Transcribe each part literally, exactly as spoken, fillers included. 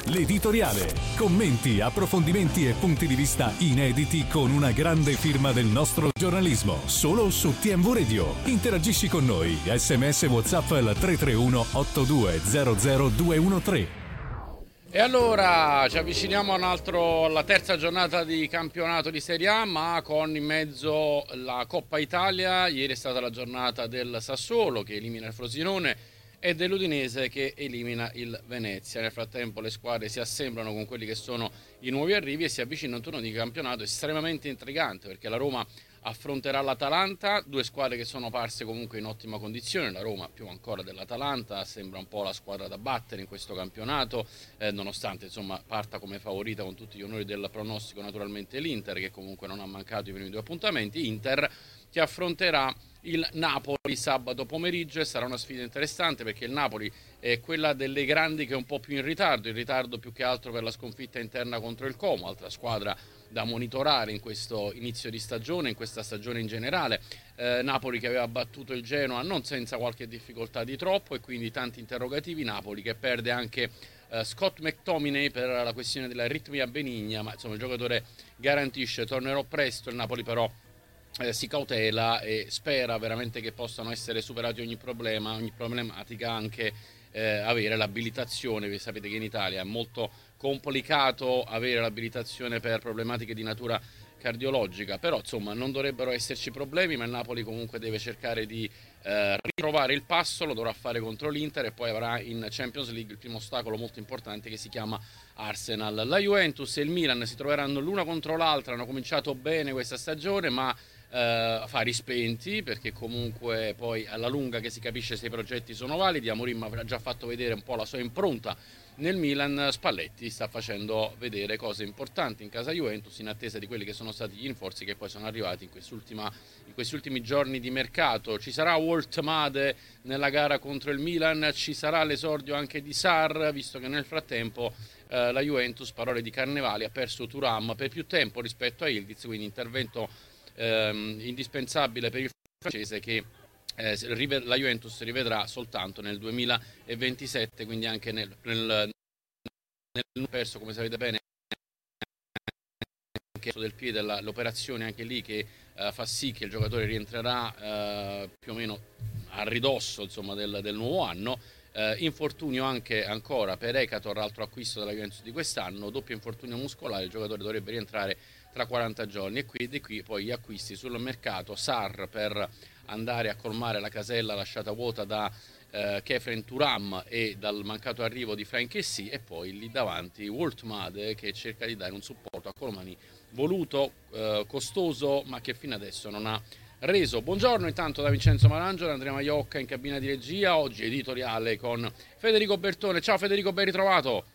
l'editoriale. Commenti, approfondimenti e punti di vista inediti con una grande firma del nostro giornalismo. Solo su T M V Radio. Interagisci con noi. Sms WhatsApp al tre tre uno otto due zero zero due uno tre. E allora ci avviciniamo a un altro, alla terza giornata di campionato di Serie A, ma con in mezzo la Coppa Italia. Ieri è stata la giornata del Sassuolo che elimina il Frosinone e dell'Udinese che elimina il Venezia. Nel frattempo le squadre si assemblano con quelli che sono i nuovi arrivi e si avvicina un turno di campionato estremamente intrigante, perché la Roma affronterà l'Atalanta, due squadre che sono parse comunque in ottima condizione. La Roma più ancora dell'Atalanta sembra un po' la squadra da battere in questo campionato, eh, nonostante insomma parta come favorita con tutti gli onori del pronostico naturalmente l'Inter, che comunque non ha mancato i primi due appuntamenti. Inter che affronterà il Napoli sabato pomeriggio e sarà una sfida interessante, perché il Napoli è quella delle grandi che è un po' più in ritardo, in ritardo più che altro per la sconfitta interna contro il Como, altra squadra da monitorare in questo inizio di stagione, in questa stagione in generale. Eh, Napoli che aveva battuto il Genoa non senza qualche difficoltà di troppo e quindi tanti interrogativi. Napoli che perde anche eh, Scott McTominay per la questione della aritmia benigna, ma insomma il giocatore garantisce tornerò presto. Il Napoli però Eh, si cautela e spera veramente che possano essere superati ogni problema, ogni problematica, anche eh, avere l'abilitazione. Vi sapete che in Italia è molto complicato avere l'abilitazione per problematiche di natura cardiologica, però insomma non dovrebbero esserci problemi, ma il Napoli comunque deve cercare di eh, ritrovare il passo, lo dovrà fare contro l'Inter e poi avrà in Champions League il primo ostacolo molto importante che si chiama Arsenal. La Juventus e il Milan si troveranno l'una contro l'altra, hanno cominciato bene questa stagione ma Uh, fari spenti, perché comunque poi alla lunga che si capisce se i progetti sono validi. Amorim avrà già fatto vedere un po' la sua impronta nel Milan. Spalletti sta facendo vedere cose importanti in casa Juventus, in attesa di quelli che sono stati gli rinforzi che poi sono arrivati in, quest'ultima, in questi ultimi giorni di mercato. Ci sarà Walt Made nella gara contro il Milan, ci sarà l'esordio anche di Sarr, visto che nel frattempo uh, la Juventus, parole di Carnevali, ha perso Thuram per più tempo rispetto a Ildiz, quindi intervento Ehm, indispensabile per il francese che eh, la Juventus rivedrà soltanto nel duemilaventisette, quindi anche nel, nel, nel perso, come sapete bene, anche del piede l'operazione anche lì che eh, fa sì che il giocatore rientrerà eh, più o meno a ridosso insomma del, del nuovo anno. Uh, infortunio anche ancora per Ekator, altro acquisto della Juventus di quest'anno, doppio infortunio muscolare, il giocatore dovrebbe rientrare tra quaranta giorni e qui, di qui poi gli acquisti sul mercato: Sarr per andare a colmare la casella lasciata vuota da uh, Kefren Thuram e dal mancato arrivo di Frank Kessie, e poi lì davanti Walt Made che cerca di dare un supporto a Colomani voluto, uh, costoso, ma che fino adesso non ha reso. Buongiorno intanto da Vincenzo Marangio, da Andrea Maiocca in cabina di regia. Oggi editoriale con Federico Bertone. Ciao Federico, ben ritrovato.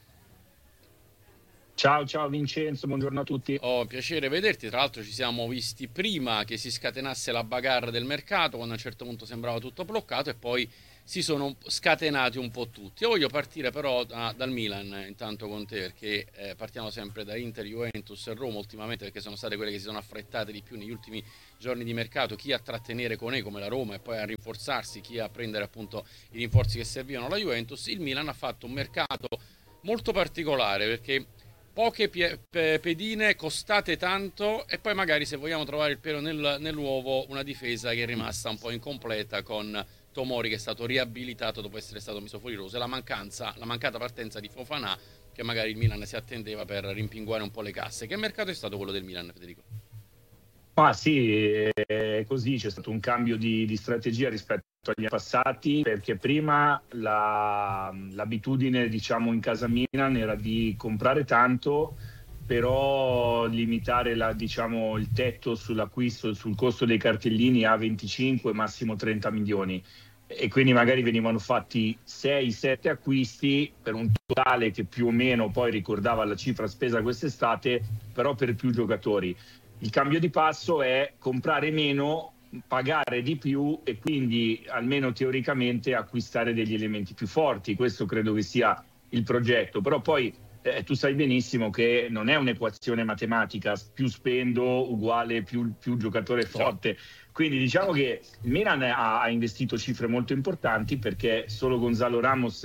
Ciao, ciao Vincenzo, buongiorno a tutti. Oh, piacere vederti. Tra l'altro ci siamo visti prima che si scatenasse la bagarre del mercato, quando a un certo punto sembrava tutto bloccato, e poi si sono scatenati un po' tutti. Io voglio partire però da, dal Milan intanto con te, perché eh, partiamo sempre da Inter, Juventus e Roma ultimamente, perché sono state quelle che si sono affrettate di più negli ultimi giorni di mercato, chi a trattenere Koné come la Roma e poi a rinforzarsi, chi a prendere appunto i rinforzi che servivano alla Juventus. Il Milan ha fatto un mercato molto particolare, perché poche pie- pe- pedine costate tanto, e poi magari, se vogliamo trovare il pelo nel, nell'uovo, una difesa che è rimasta un po' incompleta con Tomori che è stato riabilitato dopo essere stato messo fuori rosa, e la mancanza, la mancata partenza di Fofana che magari il Milan si attendeva per rimpinguare un po' le casse. Che mercato è stato quello del Milan, Federico? Ah sì, è così, c'è stato un cambio di, di strategia rispetto agli anni passati, perché prima la, l'abitudine diciamo in casa Milan era di comprare tanto, però limitare la, diciamo, il tetto sull'acquisto, sul costo dei cartellini a venticinque, massimo trenta milioni, e quindi magari venivano fatti sei sette acquisti per un totale che più o meno poi ricordava la cifra spesa quest'estate, però per più giocatori. Il cambio di passo è comprare meno, pagare di più e quindi almeno teoricamente acquistare degli elementi più forti. Questo credo che sia il progetto, però poi eh, tu sai benissimo che non è un'equazione matematica, più spendo uguale più, più giocatore forte. Quindi diciamo che il Milan ha, ha investito cifre molto importanti, perché solo Gonzalo Ramos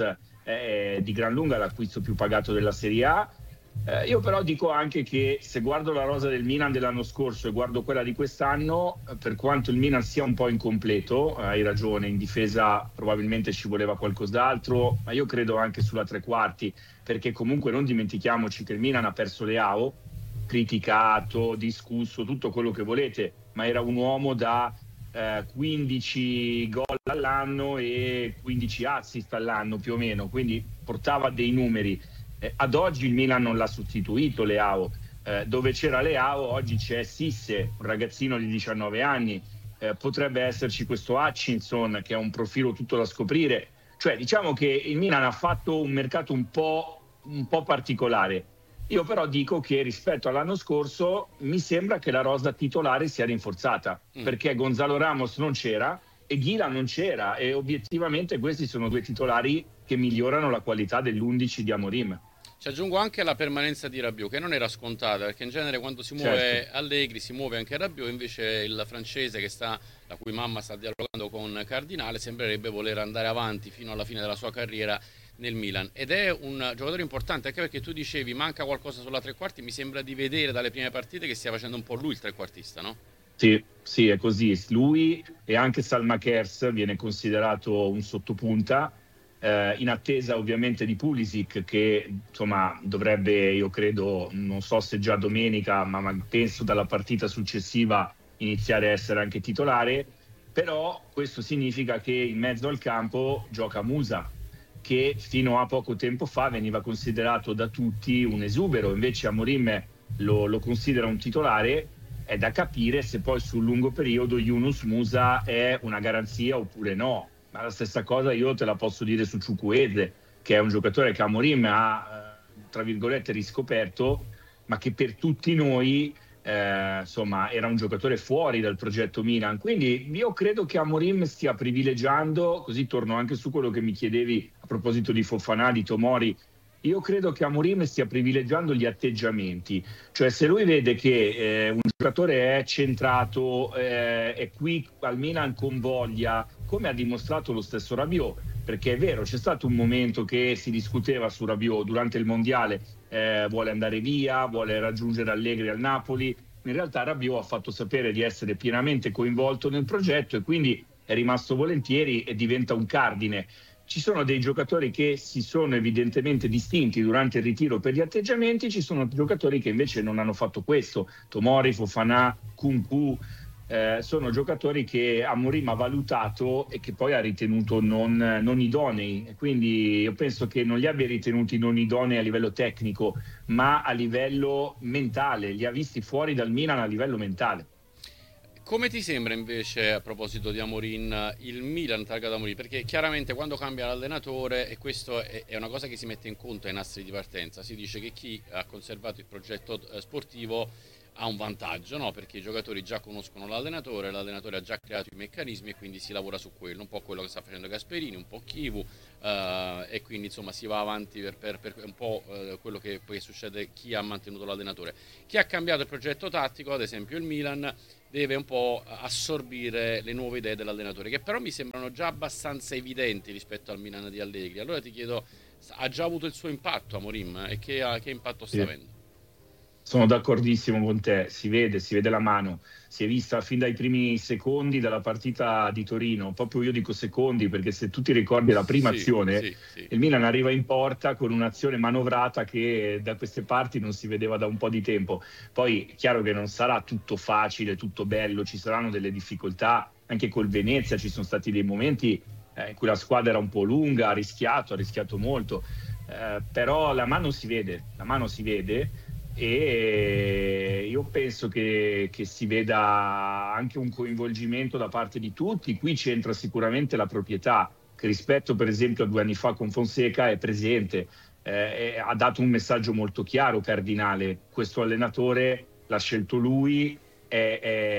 è di gran lunga l'acquisto più pagato della Serie A. Eh, io però dico anche che se guardo la rosa del Milan dell'anno scorso e guardo quella di quest'anno, per quanto il Milan sia un po' incompleto, hai ragione, in difesa probabilmente ci voleva qualcos'altro, ma io credo anche sulla tre quarti, perché comunque non dimentichiamoci che il Milan ha perso Leao, criticato, discusso, tutto quello che volete, ma era un uomo da eh, quindici gol all'anno e quindici assist all'anno più o meno, quindi portava dei numeri. Eh, ad oggi il Milan non l'ha sostituito Leao, eh, dove c'era Leao oggi c'è Sisse, un ragazzino di diciannove anni, eh, potrebbe esserci questo Hutchinson che ha un profilo tutto da scoprire, cioè diciamo che il Milan ha fatto un mercato un po', un po' particolare. Io però dico che rispetto all'anno scorso mi sembra che la rosa titolare sia rinforzata, mm. perché Gonzalo Ramos non c'era e Ghila non c'era, e obiettivamente questi sono due titolari che migliorano la qualità dell'undici di Amorim. Ci aggiungo anche la permanenza di Rabiot, che non era scontata, perché in genere quando si muove certo. Allegri si muove anche Rabiot, invece il francese, che sta, la cui mamma sta dialogando con Cardinale, sembrerebbe voler andare avanti fino alla fine della sua carriera nel Milan, ed è un giocatore importante, anche perché tu dicevi manca qualcosa sulla tre quarti. Mi sembra di vedere dalle prime partite che stia facendo un po' lui il trequartista, no? Sì, sì, è così. Lui e anche Salma Kers viene considerato un sottopunta, eh, in attesa ovviamente di Pulisic, che insomma dovrebbe, io credo, non so se già domenica, ma, ma penso dalla partita successiva iniziare a essere anche titolare. Però questo significa che in mezzo al campo gioca Musa, che fino a poco tempo fa veniva considerato da tutti un esubero, invece Amorim lo, lo considera un titolare. È da capire se poi sul lungo periodo Yunus Musa è una garanzia oppure no. Ma la stessa cosa io te la posso dire su Chukwueze, che è un giocatore che Amorim ha, tra virgolette, riscoperto, ma che per tutti noi eh, insomma era un giocatore fuori dal progetto Milan. Quindi io credo che Amorim stia privilegiando, così torno anche su quello che mi chiedevi a proposito di Fofana, di Tomori, io credo che Amorim stia privilegiando gli atteggiamenti, cioè se lui vede che eh, un giocatore è centrato, eh, è qui al Milan con voglia, come ha dimostrato lo stesso Rabiot, perché è vero, c'è stato un momento che si discuteva su Rabiot durante il mondiale, eh, vuole andare via, vuole raggiungere Allegri al Napoli. In realtà Rabiot ha fatto sapere di essere pienamente coinvolto nel progetto e quindi è rimasto volentieri e diventa un cardine. Ci sono dei giocatori che si sono evidentemente distinti durante il ritiro per gli atteggiamenti, ci sono giocatori che invece non hanno fatto questo. Tomori, Fofana, Kunku, eh, sono giocatori che Amorim ha valutato e che poi ha ritenuto non, non idonei. Quindi io penso che non li abbia ritenuti non idonei a livello tecnico, ma a livello mentale. Li ha visti fuori dal Milan a livello mentale. Come ti sembra invece, a proposito di Amorim, il Milan targato Amorim? Perché chiaramente quando cambia l'allenatore, e questo è, è una cosa che si mette in conto ai nastri di partenza, si dice che chi ha conservato il progetto sportivo ha un vantaggio, no? Perché i giocatori già conoscono l'allenatore, l'allenatore ha già creato i meccanismi e quindi si lavora su quello, un po' quello che sta facendo Gasperini, un po' Chivu, eh, e quindi insomma si va avanti per, per, per un po' eh, quello che poi succede chi ha mantenuto l'allenatore. Chi ha cambiato il progetto tattico, ad esempio il Milan, deve un po' assorbire le nuove idee dell'allenatore, che però mi sembrano già abbastanza evidenti rispetto al Milan di Allegri. Allora ti chiedo, ha già avuto il suo impatto Amorim e che, che impatto sta sì. avendo? Sono d'accordissimo con te, si vede, si vede la mano, si è vista fin dai primi secondi della partita di Torino, proprio io dico secondi perché se tu ti ricordi la prima sì, azione, sì, sì. Il Milan arriva in porta con un'azione manovrata che da queste parti non si vedeva da un po' di tempo. Poi è chiaro che non sarà tutto facile, tutto bello, ci saranno delle difficoltà, anche col Venezia ci sono stati dei momenti eh, in cui la squadra era un po' lunga, ha rischiato, ha rischiato molto, eh, però la mano si vede, la mano si vede. E io penso che, che si veda anche un coinvolgimento da parte di tutti. Qui c'entra sicuramente la proprietà, che rispetto per esempio a due anni fa con Fonseca è presente, eh, ha dato un messaggio molto chiaro Cardinale: questo allenatore l'ha scelto lui e,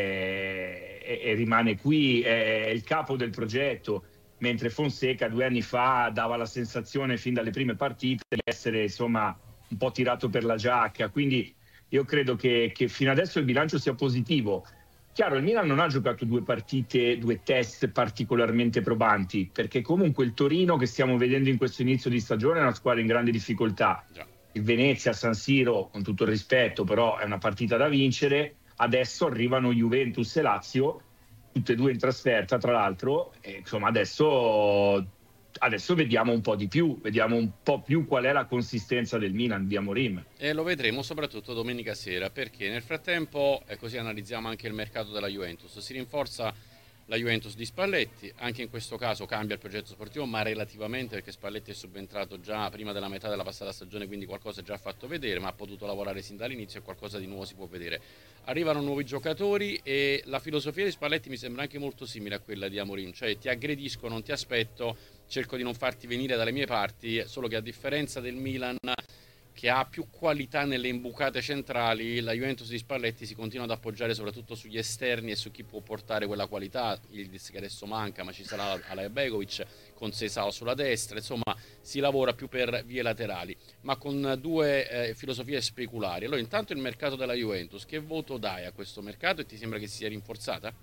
e, e rimane qui, è il capo del progetto, mentre Fonseca due anni fa dava la sensazione fin dalle prime partite di essere insomma un po' tirato per la giacca. Quindi io credo che, che fino adesso il bilancio sia positivo. Chiaro, il Milan non ha giocato due partite, due test particolarmente probanti, perché comunque il Torino che stiamo vedendo in questo inizio di stagione è una squadra in grande difficoltà. Il Venezia a San Siro, con tutto il rispetto, però è una partita da vincere. Adesso arrivano Juventus e Lazio, tutte e due in trasferta tra l'altro, e insomma adesso, adesso vediamo un po' di più, vediamo un po' più qual è la consistenza del Milan di Amorim. E lo vedremo soprattutto domenica sera, perché nel frattempo, e così analizziamo anche il mercato della Juventus, si rinforza la Juventus di Spalletti, anche in questo caso cambia il progetto sportivo, ma relativamente, perché Spalletti è subentrato già prima della metà della passata stagione, quindi qualcosa è già fatto vedere, ma ha potuto lavorare sin dall'inizio e qualcosa di nuovo si può vedere. Arrivano nuovi giocatori e la filosofia di Spalletti mi sembra anche molto simile a quella di Amorim, cioè ti aggredisco, non ti aspetto, cerco di non farti venire dalle mie parti, solo che a differenza del Milan, che ha più qualità nelle imbucate centrali, la Juventus di Spalletti si continua ad appoggiare soprattutto sugli esterni e su chi può portare quella qualità. Yildiz che adesso manca, ma ci sarà Alea Begovic con Seisao sulla destra, insomma si lavora più per vie laterali, ma con due eh, filosofie speculari. Allora intanto il mercato della Juventus, che voto dai a questo mercato e ti sembra che sia rinforzata?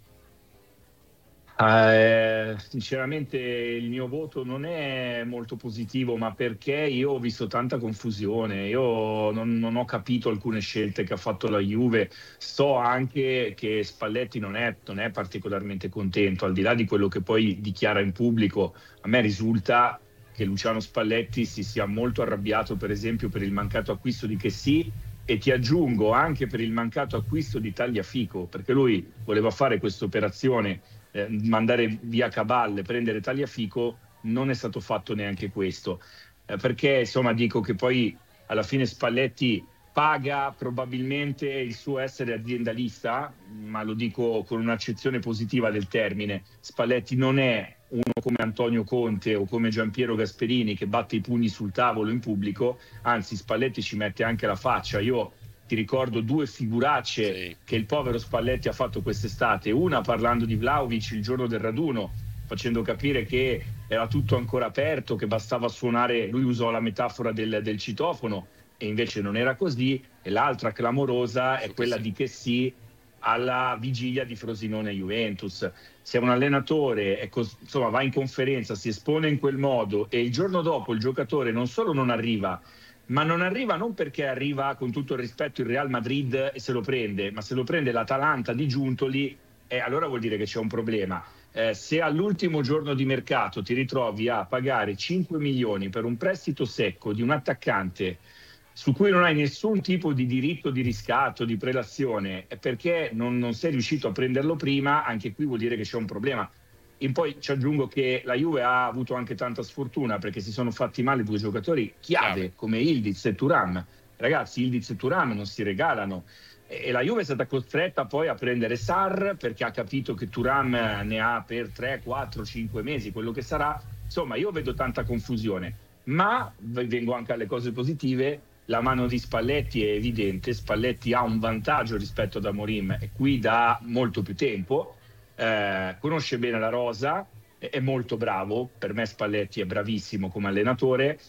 Eh, sinceramente il mio voto non è molto positivo, ma perché io ho visto tanta confusione, io non, non ho capito alcune scelte che ha fatto la Juve. So anche che Spalletti non è, non è particolarmente contento, al di là di quello che poi dichiara in pubblico. A me risulta che Luciano Spalletti si sia molto arrabbiato, per esempio, per il mancato acquisto di Chessy, e ti aggiungo anche per il mancato acquisto di Tagliafico, perché lui voleva fare questa operazione, eh, mandare via Cabal, prendere Tagliafico. Non è stato fatto neanche questo, eh, perché insomma dico che poi alla fine Spalletti paga probabilmente il suo essere aziendalista, ma lo dico con un'accezione positiva del termine. Spalletti non è uno come Antonio Conte o come Giampiero Gasperini che batte i pugni sul tavolo in pubblico, anzi Spalletti ci mette anche la faccia. Io ti ricordo due figuracce sì. che il povero Spalletti ha fatto quest'estate, una parlando di Vlahovic il giorno del raduno, facendo capire che era tutto ancora aperto, che bastava suonare, lui usò la metafora del, del citofono, e invece non era così. E l'altra clamorosa è quella di Chessy alla vigilia di Frosinone Juventus. Se un allenatore è cos- insomma, va in conferenza, si espone in quel modo e il giorno dopo il giocatore non solo non arriva, ma non arriva non perché arriva con tutto il rispetto il Real Madrid e se lo prende, ma se lo prende l'Atalanta di Giuntoli, eh, allora vuol dire che c'è un problema. Eh, se all'ultimo giorno di mercato ti ritrovi a pagare cinque milioni per un prestito secco di un attaccante su cui non hai nessun tipo di diritto di riscatto, di prelazione, è perché non, non sei riuscito a prenderlo prima, anche qui vuol dire che c'è un problema. E poi ci aggiungo che la Juve ha avuto anche tanta sfortuna, perché si sono fatti male due giocatori chiave come Yildiz e Thuram. Ragazzi, Yildiz e Thuram non si regalano, e la Juve è stata costretta poi a prendere Sarr perché ha capito che Thuram ne ha per tre, quattro, cinque mesi, quello che sarà. Insomma, io vedo tanta confusione, ma vengo anche alle cose positive. La mano di Spalletti è evidente, Spalletti ha un vantaggio rispetto ad Amorim e qui da molto più tempo, eh, conosce bene la rosa, è molto bravo, per me Spalletti è bravissimo come allenatore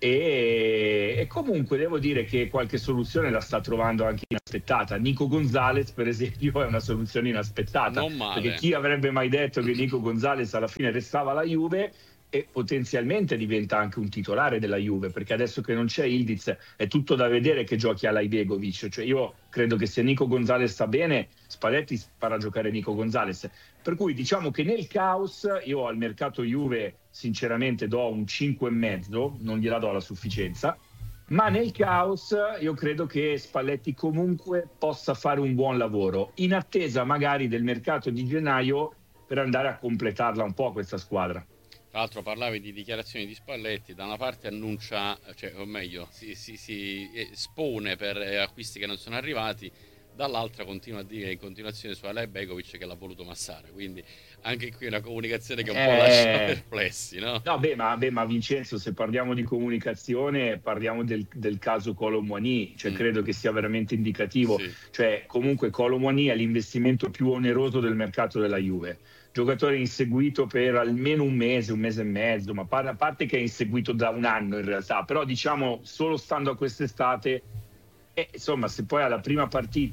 e, e comunque devo dire che qualche soluzione la sta trovando anche inaspettata. Nico Gonzalez per esempio è una soluzione inaspettata, perché chi avrebbe mai detto che Nico Gonzalez alla fine restava alla Juve e potenzialmente diventa anche un titolare della Juve, perché adesso che non c'è Yildiz è tutto da vedere che giochi alla Ibegovic. Cioè io credo che se Nico Gonzalez sta bene, Spalletti farà giocare Nico Gonzalez, per cui diciamo che nel caos io al mercato Juve sinceramente do un cinque e mezzo, non gliela do la sufficienza, ma nel caos io credo che Spalletti comunque possa fare un buon lavoro, in attesa magari del mercato di gennaio per andare a completarla un po' questa squadra. Tra l'altro parlavi di dichiarazioni di Spalletti, da una parte annuncia, cioè, o meglio, si, si, si espone per acquisti che non sono arrivati, dall'altra continua a dire in continuazione su Alea Begovic che l'ha voluto Massara, quindi anche qui una comunicazione che un po' eh... lascia perplessi, no? No, beh ma, beh, ma Vincenzo, se parliamo di comunicazione parliamo del, del caso Kolo Muani, cioè mm. credo che sia veramente indicativo, sì. Cioè comunque Kolo Muani è l'investimento più oneroso del mercato della Juve, giocatore inseguito per almeno un mese, un mese e mezzo, ma a parte che è inseguito da un anno in realtà, però diciamo solo stando a quest'estate, eh, insomma se poi alla prima partita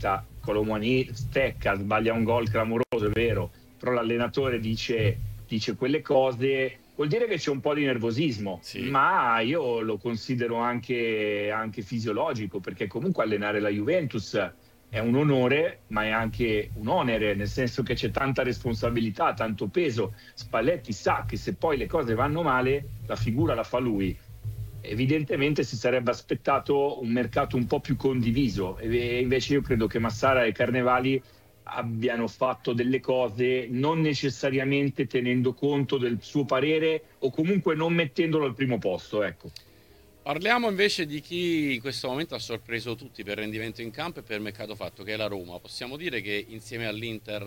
Colomani stecca, sbaglia un gol clamoroso, è vero, però l'allenatore dice, dice quelle cose, vuol dire che c'è un po' di nervosismo, sì. Ma io lo considero anche, anche fisiologico, perché comunque allenare la Juventus è un onore, ma è anche un onere, nel senso che c'è tanta responsabilità, tanto peso. Spalletti sa che se poi le cose vanno male, la figura la fa lui. Evidentemente si sarebbe aspettato un mercato un po' più condiviso, e invece io credo che Massara e Carnevali abbiano fatto delle cose non necessariamente tenendo conto del suo parere, o comunque non mettendolo al primo posto, ecco. Parliamo invece di chi in questo momento ha sorpreso tutti per rendimento in campo e per mercato fatto, che è la Roma. Possiamo dire che insieme all'Inter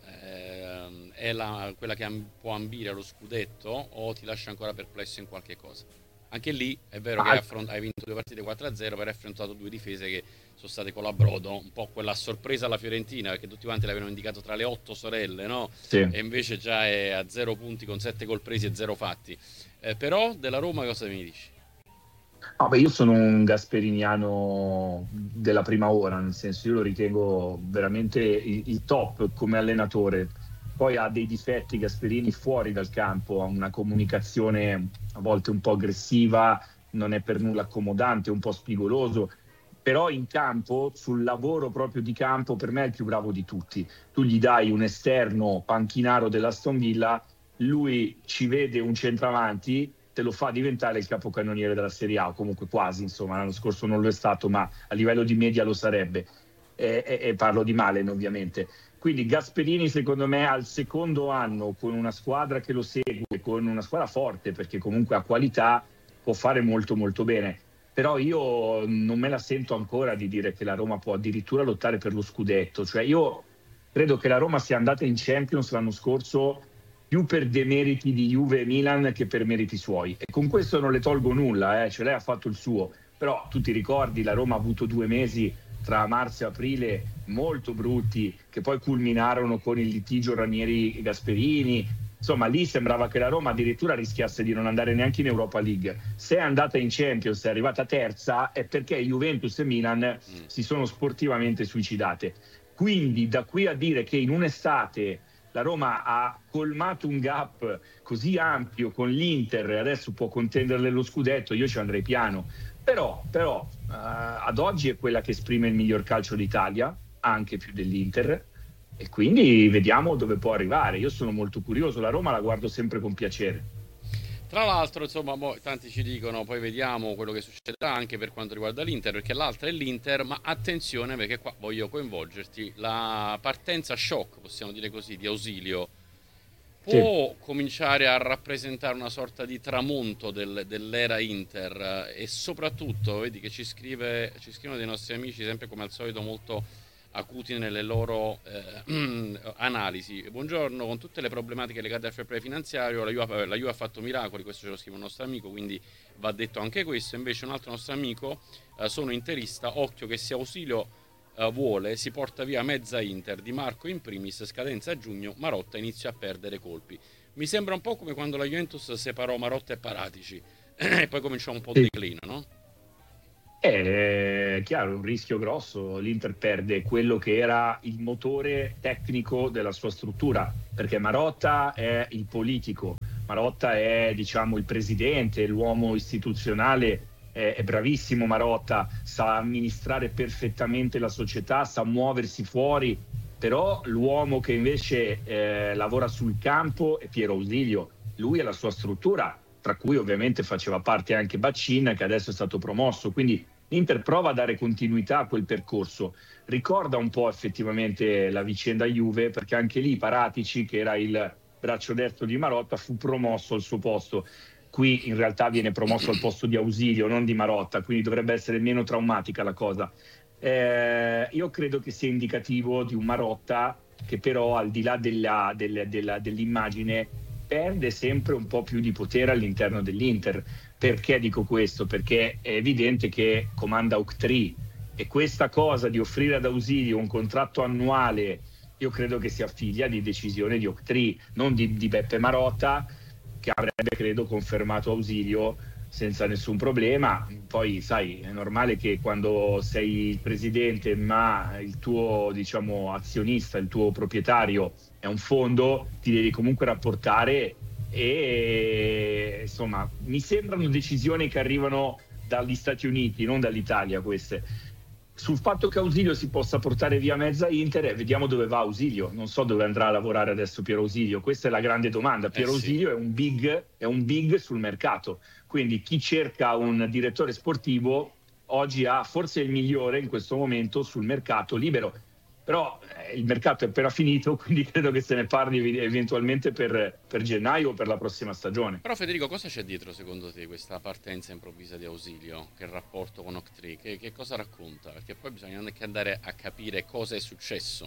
eh, è la, quella che am- può ambire allo scudetto, o ti lascia ancora perplesso in qualche cosa? Anche lì è vero che hai, affront- hai vinto due partite quattro a zero, però hai affrontato due difese che sono state colabrodo, un po' quella sorpresa alla Fiorentina, perché tutti quanti l'avevano indicato tra le otto sorelle, no? Sì. E invece già è a zero punti con sette gol presi e zero fatti. Eh, però della Roma cosa mi dici? Ah, beh, io sono un gasperiniano della prima ora, nel senso, io lo ritengo veramente il, il top come allenatore. Poi ha dei difetti Gasperini fuori dal campo, ha una comunicazione a volte un po' aggressiva, non è per nulla accomodante, un po' spigoloso, però in campo, sul lavoro proprio di campo, per me è il più bravo di tutti. Tu gli dai un esterno panchinaro dell'Aston Villa, lui ci vede un centravanti, te lo fa diventare il capocannoniere della Serie A, o comunque quasi, insomma, l'anno scorso non lo è stato, ma a livello di media lo sarebbe, e, e, e parlo di Malen ovviamente. Quindi Gasperini secondo me al secondo anno, con una squadra che lo segue, con una squadra forte, perché comunque ha qualità, può fare molto molto bene. Però io non me la sento ancora di dire che la Roma può addirittura lottare per lo scudetto. Cioè io credo che la Roma sia andata in Champions l'anno scorso più per demeriti di Juve e Milan che per meriti suoi. E con questo non le tolgo nulla, eh. Cioè lei ha fatto il suo. Però tu ti ricordi, la Roma ha avuto due mesi tra marzo e aprile molto brutti, che poi culminarono con il litigio Ranieri-Gasperini. Insomma, lì sembrava che la Roma addirittura rischiasse di non andare neanche in Europa League. Se è andata in Champions, è arrivata terza, è perché Juventus e Milan mm. si sono sportivamente suicidate. Quindi da qui a dire che in un'estate la Roma ha colmato un gap così ampio con l'Inter e adesso può contenderle lo scudetto, io ci andrei piano. Però, però uh, ad oggi è quella che esprime il miglior calcio d'Italia, anche più dell'Inter, e quindi vediamo dove può arrivare. Io sono molto curioso, la Roma la guardo sempre con piacere. Tra l'altro, insomma, boh, tanti ci dicono, poi vediamo quello che succederà anche per quanto riguarda l'Inter, perché l'altra è l'Inter, ma attenzione perché qua voglio coinvolgerti, la partenza shock, possiamo dire così, di Ausilio, può sì. cominciare a rappresentare una sorta di tramonto del, dell'era Inter, e soprattutto, vedi che ci, scrive, ci scrivono dei nostri amici, sempre come al solito molto acuti nelle loro eh, analisi. Buongiorno, con tutte le problematiche legate al fair play finanziario, la Juve, la Juve ha fatto miracoli, questo ce lo scrive un nostro amico, quindi va detto anche questo. Invece un altro nostro amico, eh, sono interista, occhio che se Ausilio eh, vuole si porta via mezza Inter, Di Marco in primis, scadenza a giugno, Marotta inizia a perdere colpi. Mi sembra un po' come quando la Juventus separò Marotta e Paratici e poi cominciò un po' il declino, no? È chiaro, un rischio grosso. L'Inter perde quello che era il motore tecnico della sua struttura, perché Marotta è il politico, Marotta è, diciamo, il presidente, l'uomo istituzionale, è, è bravissimo Marotta, sa amministrare perfettamente la società, sa muoversi fuori, però l'uomo che invece eh, lavora sul campo è Piero Ausilio. Lui è la sua struttura, tra cui ovviamente faceva parte anche Baccin, che adesso è stato promosso, quindi l'Inter prova a dare continuità a quel percorso. Ricorda un po' effettivamente la vicenda Juve, perché anche lì Paratici, che era il braccio destro di Marotta, fu promosso al suo posto. Qui in realtà viene promosso al posto di Ausilio, non di Marotta, quindi dovrebbe essere meno traumatica la cosa. Eh, io credo che sia indicativo di un Marotta che però, al di là della, della, della, dell'immagine, perde sempre un po' più di potere all'interno dell'Inter. Perché dico questo? Perché è evidente che comanda Octree, e questa cosa di offrire ad Ausilio un contratto annuale, io credo che sia figlia di decisione di Octree, non di, di Beppe Marotta, che avrebbe, credo, confermato Ausilio senza nessun problema. Poi sai, è normale che quando sei il presidente ma il tuo, diciamo, azionista, il tuo proprietario è un fondo, ti devi comunque rapportare, e insomma mi sembrano decisioni che arrivano dagli Stati Uniti, non dall'Italia queste. Sul fatto che Ausilio si possa portare via mezza Inter, eh, vediamo dove va Ausilio. Non so dove andrà a lavorare adesso Piero Ausilio, questa è la grande domanda. Piero eh sì. Ausilio è un big, è un big sul mercato, quindi chi cerca un direttore sportivo oggi ha forse il migliore in questo momento sul mercato libero. Però eh, il mercato è appena finito, quindi credo che se ne parli eventualmente per, per gennaio o per la prossima stagione. Però Federico, cosa c'è dietro secondo te questa partenza improvvisa di Ausilio? Che rapporto con Octree? Che, che cosa racconta? Perché poi bisogna anche andare a capire cosa è successo.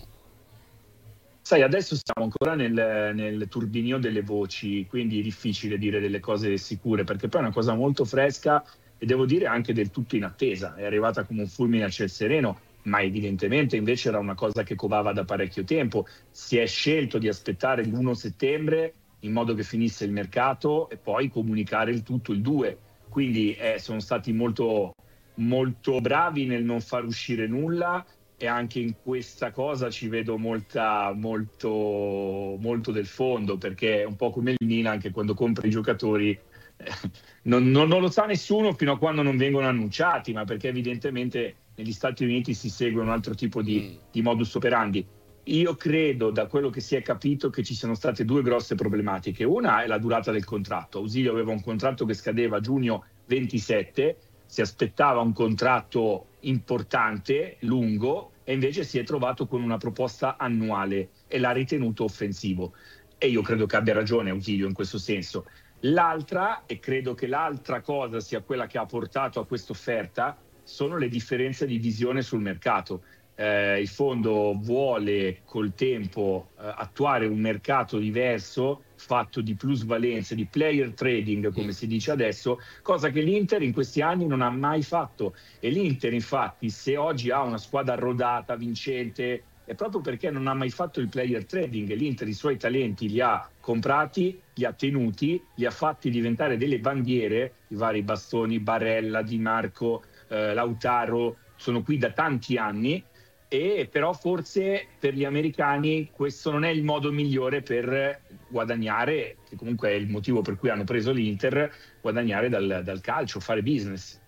Sai, adesso siamo ancora nel, nel turbinio delle voci, quindi è difficile dire delle cose sicure, perché poi è una cosa molto fresca e devo dire anche del tutto in attesa. È arrivata come un fulmine a ciel sereno, ma evidentemente invece era una cosa che covava da parecchio tempo. Si è scelto di aspettare il primo settembre in modo che finisse il mercato e poi comunicare il tutto il due. Quindi eh, sono stati molto, molto bravi nel non far uscire nulla, e anche in questa cosa ci vedo molta, molto, molto del fondo, perché è un po' come il Milan che quando compra i giocatori eh, non, non, non lo sa nessuno fino a quando non vengono annunciati, ma perché evidentemente negli Stati Uniti si segue un altro tipo di, mm. di modus operandi. Io credo, da quello che si è capito, che ci siano state due grosse problematiche. Una è la durata del contratto. Ausilio aveva un contratto che scadeva a giugno ventisette, si aspettava un contratto importante, lungo, e invece si è trovato con una proposta annuale e l'ha ritenuto offensivo. E io credo che abbia ragione Ausilio in questo senso. L'altra, e credo che l'altra cosa sia quella che ha portato a questa offerta, sono le differenze di visione sul mercato. Eh, il fondo vuole col tempo eh, attuare un mercato diverso, fatto di plusvalenze, di player trading, come si dice adesso, cosa che l'Inter in questi anni non ha mai fatto. E l'Inter, infatti, se oggi ha una squadra rodata, vincente, è proprio perché non ha mai fatto il player trading. L'Inter i suoi talenti li ha comprati, li ha tenuti, li ha fatti diventare delle bandiere, i vari Bastoni, Barella, Di Marco, eh, Lautaro, sono qui da tanti anni. E però forse per gli americani questo non è il modo migliore per guadagnare, che comunque è il motivo per cui hanno preso l'Inter, guadagnare dal, dal calcio, fare business.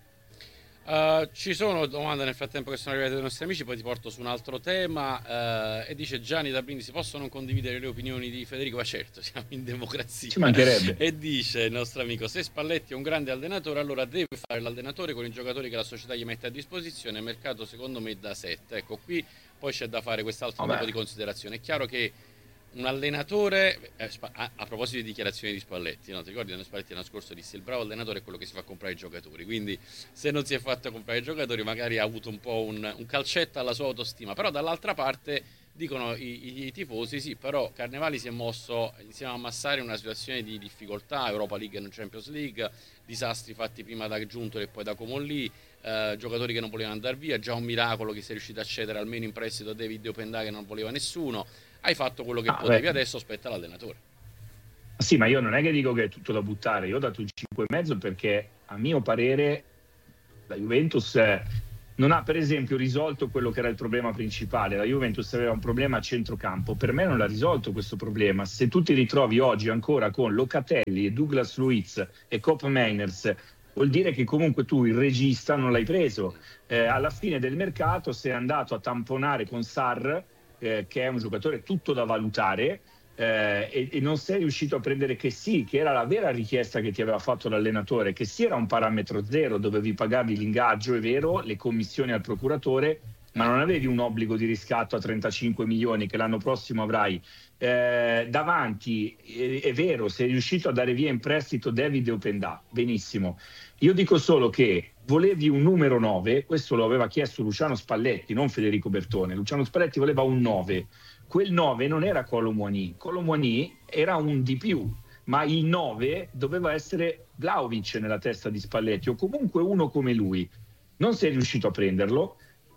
Uh, ci sono domande nel frattempo che sono arrivate dai nostri amici, poi ti porto su un altro tema. Uh, e dice Gianni da Brindisi: possono condividere le opinioni di Federico? Ma certo, siamo in democrazia. Ci mancherebbe. E dice il nostro amico: se Spalletti è un grande allenatore, allora deve fare l'allenatore con i giocatori che la società gli mette a disposizione. Il mercato secondo me è da sette. Ecco, qui poi c'è da fare quest'altro Vabbè. tipo di considerazione. È chiaro che un allenatore, eh, a, a proposito di dichiarazioni di Spalletti, no? Ti ricordi quando Spalletti l'anno scorso disse: il bravo allenatore è quello che si fa comprare i giocatori, quindi se non si è fatto comprare i giocatori magari ha avuto un po' un, un calcetto alla sua autostima. Però dall'altra parte dicono i, i, i tifosi: sì, però Carnevali si è mosso insieme a Massari in una situazione di difficoltà, Europa League e non Champions League, disastri fatti prima da Giunto e poi da Comolli, eh, giocatori che non volevano andare via, già un miracolo che sei riuscito a cedere almeno in prestito David Openda che non voleva nessuno. Hai fatto quello che ah, potevi, beh. Adesso aspetta l'allenatore. Sì, ma io non è che dico che è tutto da buttare, io ho dato il cinque e mezzo perché a mio parere la Juventus non ha per esempio risolto quello che era il problema principale. La Juventus aveva un problema a centrocampo, per me non l'ha risolto questo problema. Se tu ti ritrovi oggi ancora con Locatelli e Douglas Luiz e Kopp Meiners, vuol dire che comunque tu il regista non l'hai preso. Eh, alla fine del mercato sei andato a tamponare con Sarr, Eh, che è un giocatore tutto da valutare, eh, e, e non sei riuscito a prendere che sì, che era la vera richiesta che ti aveva fatto l'allenatore, che sì era un parametro zero, dovevi pagargli l'ingaggio, è vero, le commissioni al procuratore, ma non avevi un obbligo di riscatto a trentacinque milioni che l'anno prossimo avrai. Eh, davanti, è, è vero, sei riuscito a dare via in prestito David Openda, benissimo. Io dico solo che volevi un numero nove, questo lo aveva chiesto Luciano Spalletti, non Federico Bertone. Luciano Spalletti voleva un nove. Quel nove non era Kolo Muani, Kolo Muani era un di più, ma il nove doveva essere Vlahovic nella testa di Spalletti, o comunque uno come lui. Non sei riuscito a prenderlo,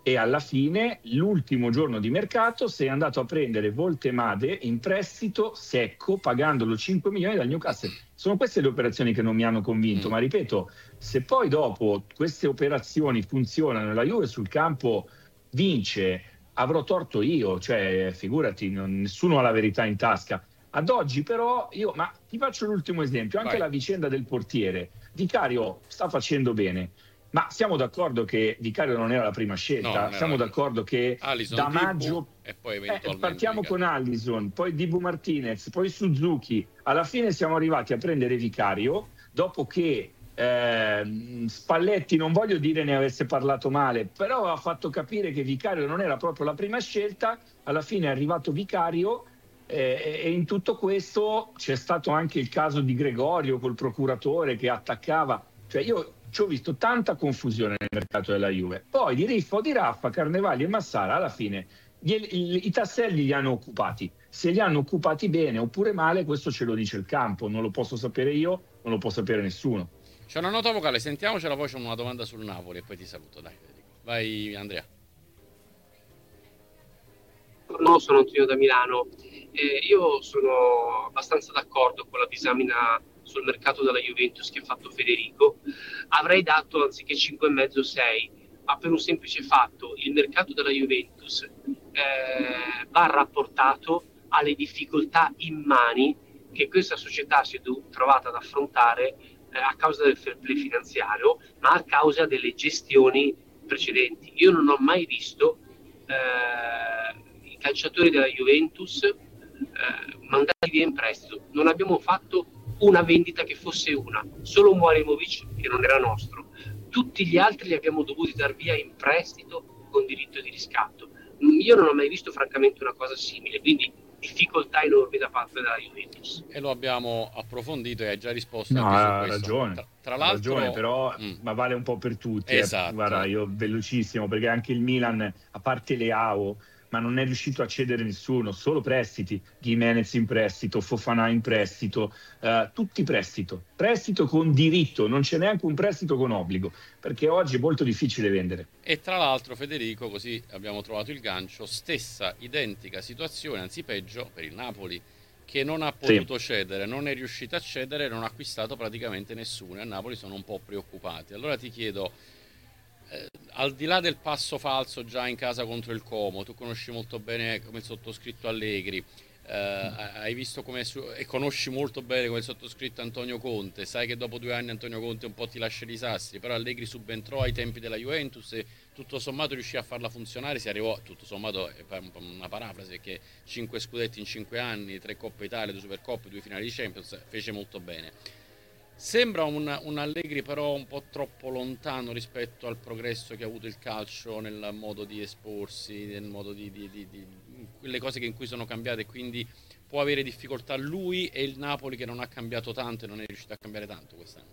e alla fine, l'ultimo giorno di mercato, sei andato a prendere Voltemade in prestito secco, pagandolo cinque milioni dal Newcastle. Sono queste le operazioni che non mi hanno convinto, mm. ma ripeto, se poi dopo queste operazioni funzionano e la Juve sul campo vince, avrò torto io, cioè figurati, non, nessuno ha la verità in tasca. Ad oggi però, io, ma ti faccio l'ultimo esempio, anche Vai. la vicenda del portiere. Vicario sta facendo bene, ma siamo d'accordo che Vicario non era la prima scelta? No, siamo d'accordo che Alisson, da maggio e poi eventualmente eh, partiamo Vicario. con Alisson, poi Dibu Martinez, poi Suzuki. Alla fine siamo arrivati a prendere Vicario dopo che eh, Spalletti, non voglio dire ne avesse parlato male, però ha fatto capire che Vicario non era proprio la prima scelta. Alla fine è arrivato Vicario. Eh, e in tutto questo c'è stato anche il caso di Gregorio col procuratore che attaccava, cioè io ci ho visto tanta confusione nel mercato della Juve. Poi di Riffo, di Raffa, Carnevali e Massara alla fine gli, i, i tasselli li hanno occupati, se li hanno occupati bene oppure male questo ce lo dice il campo, non lo posso sapere io, non lo può sapere nessuno. C'è una nota vocale, sentiamocela, poi c'è una domanda sul Napoli e poi ti saluto, dai. Vai Andrea. No, sono Antonio da Milano. Eh, io sono abbastanza d'accordo con la disamina sul mercato della Juventus che ha fatto Federico. Avrei dato anziché cinque e mezzo sei, ma per un semplice fatto: il mercato della Juventus eh, va rapportato alle difficoltà immani che questa società si è trovata ad affrontare eh, a causa del fair play finanziario, ma a causa delle gestioni precedenti. Io non ho mai visto eh, i calciatori della Juventus eh, mandati via in prestito. Non abbiamo fatto una vendita che fosse una, solo Muarimovic che non era nostro. Tutti gli altri li abbiamo dovuti dar via in prestito con diritto di riscatto. Io non ho mai visto francamente una cosa simile, quindi difficoltà enormi da parte della Juventus. E lo abbiamo approfondito e hai già risposto no, anche su ha questo. ragione, tra, tra l'altro, ha ragione, però mm. ma vale un po' per tutti. Esatto. Eh. Guarda, io velocissimo, perché anche il Milan, a parte Leao, ma non è riuscito a cedere nessuno, solo prestiti. Gimenez in prestito, Fofana in prestito, uh, tutti prestito, prestito con diritto, non c'è neanche un prestito con obbligo, perché oggi è molto difficile vendere. E tra l'altro Federico, così abbiamo trovato il gancio, stessa identica situazione, anzi peggio, per il Napoli, che non ha potuto sì. cedere, non è riuscito a cedere, non ha acquistato praticamente nessuno, e a Napoli sono un po' preoccupati. Allora ti chiedo, Eh, al di là del passo falso già in casa contro il Como, tu conosci molto bene come il sottoscritto Allegri, eh, hai visto come su- e conosci molto bene come il sottoscritto Antonio Conte, sai che dopo due anni Antonio Conte un po' ti lascia i disastri, però Allegri subentrò ai tempi della Juventus e tutto sommato riuscì a farla funzionare, si arrivò, tutto sommato è una parafrasi, che cinque scudetti in cinque anni, tre Coppe Italia, due Supercoppe, due finali di Champions, fece molto bene. Sembra un, un Allegri però un po' troppo lontano rispetto al progresso che ha avuto il calcio nel modo di esporsi, nel modo di, di, di, di quelle cose che in cui sono cambiate, quindi può avere difficoltà lui e il Napoli che non ha cambiato tanto e non è riuscito a cambiare tanto quest'anno.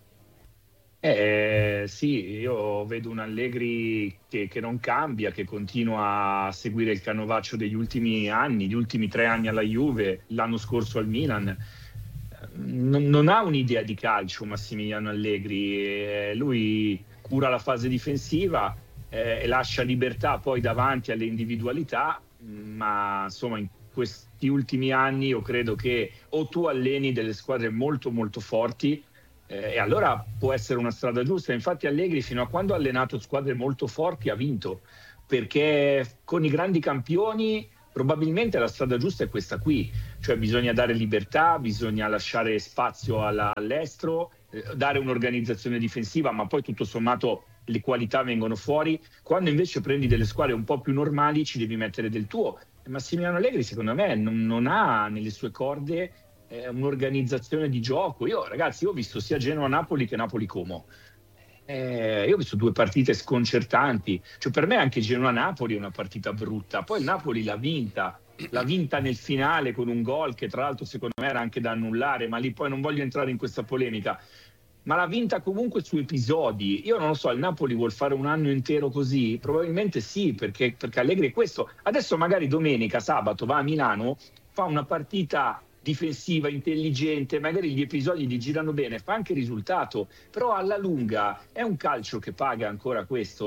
Eh, sì, io vedo un Allegri che, che non cambia, che continua a seguire il canovaccio degli ultimi anni, gli ultimi tre anni alla Juve, l'anno scorso al Milan. Non, non ha un'idea di calcio Massimiliano Allegri, eh, lui cura la fase difensiva eh, e lascia libertà poi davanti alle individualità, ma insomma in questi ultimi anni io credo che o tu alleni delle squadre molto molto forti eh, e allora può essere una strada giusta. Infatti Allegri fino a quando ha allenato squadre molto forti ha vinto, perché con i grandi campioni probabilmente la strada giusta è questa qui, cioè bisogna dare libertà, bisogna lasciare spazio alla, all'estero, eh, dare un'organizzazione difensiva, ma poi tutto sommato le qualità vengono fuori. Quando invece prendi delle squadre un po' più normali ci devi mettere del tuo. E Massimiliano Allegri secondo me non, non ha nelle sue corde eh, un'organizzazione di gioco. Io ragazzi, io ho visto sia Genoa-Napoli che Napoli-Como. Eh, io ho visto due partite sconcertanti, cioè per me anche Genoa-Napoli è una partita brutta, poi il Napoli l'ha vinta, l'ha vinta nel finale con un gol che tra l'altro secondo me era anche da annullare, ma lì poi non voglio entrare in questa polemica, ma l'ha vinta comunque su episodi. Io non lo so, il Napoli vuol fare un anno intero così? Probabilmente sì, perché, perché Allegri è questo. Adesso magari domenica, sabato va a Milano, fa una partita difensiva, intelligente, magari gli episodi gli girano bene, fa anche risultato, però alla lunga è un calcio che paga ancora questo.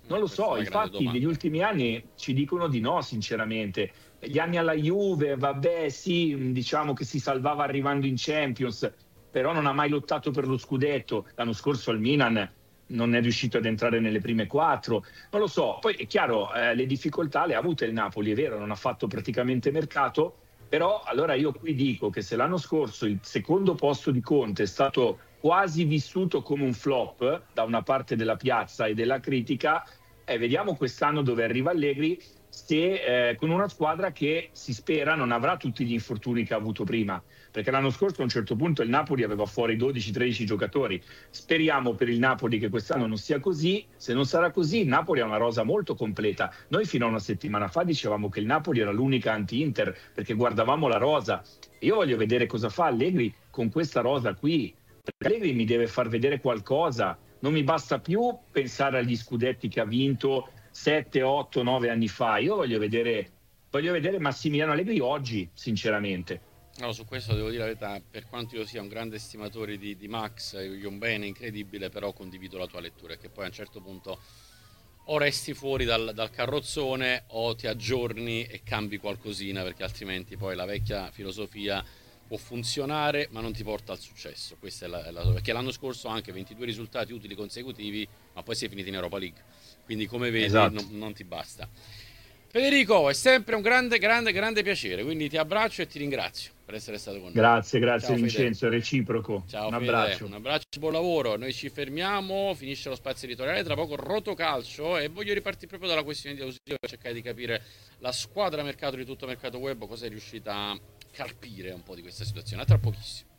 Non lo so, infatti negli ultimi anni ci dicono di no, sinceramente. Gli anni alla Juve, vabbè, sì, diciamo che si salvava arrivando in Champions, però non ha mai lottato per lo scudetto. L'anno scorso al Milan non è riuscito ad entrare nelle prime quattro, non lo so. Poi è chiaro, eh, le difficoltà le ha avute il Napoli, è vero, non ha fatto praticamente mercato, però allora io qui dico che se l'anno scorso il secondo posto di Conte è stato quasi vissuto come un flop da una parte della piazza e della critica, eh, vediamo quest'anno dove arriva Allegri, se eh, con una squadra che si spera non avrà tutti gli infortuni che ha avuto prima, perché l'anno scorso a un certo punto il Napoli aveva fuori dodici tredici giocatori. Speriamo per il Napoli che quest'anno non sia così. Se non sarà così, il Napoli ha una rosa molto completa. Noi fino a una settimana fa dicevamo che il Napoli era l'unica anti-Inter perché guardavamo la rosa. Io voglio vedere cosa fa Allegri con questa rosa qui. Allegri mi deve far vedere qualcosa, non mi basta più pensare agli scudetti che ha vinto sette, otto, nove anni fa. Io voglio vedere, voglio vedere Massimiliano Allegri oggi, sinceramente. No, su questo devo dire la verità, per quanto io sia un grande estimatore di, di Max, gli un bene incredibile, però condivido la tua lettura, che poi a un certo punto o resti fuori dal, dal carrozzone o ti aggiorni e cambi qualcosina, perché altrimenti poi la vecchia filosofia può funzionare ma non ti porta al successo. Questa è la, è la, perché l'anno scorso anche ventidue risultati utili consecutivi, ma poi si è finiti in Europa League, quindi come vedi esatto. non, non ti basta. Federico, è sempre un grande grande grande piacere, quindi ti abbraccio e ti ringrazio per essere stato con noi. Grazie, grazie. Ciao, Vincenzo, è reciproco. Ciao, un Fede, abbraccio. Un abbraccio, buon lavoro. Noi ci fermiamo, finisce lo spazio editoriale, tra poco Rotocalcio, e voglio ripartire proprio dalla questione di ausilio per cercare di capire la squadra mercato di Tutto Mercato Web cosa è riuscita a carpire un po' di questa situazione. A tra pochissimo.